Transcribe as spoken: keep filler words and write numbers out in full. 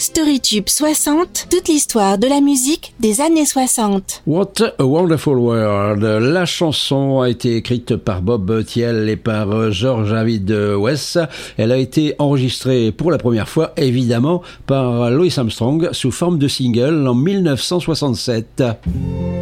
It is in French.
StoryTube soixante, toute l'histoire de la musique des années soixante. What a Wonderful World. La chanson a été écrite par Bob Thiel et par George David West. Elle a été enregistrée pour la première fois, évidemment, par Louis Armstrong sous forme de single en mille neuf cent soixante-sept.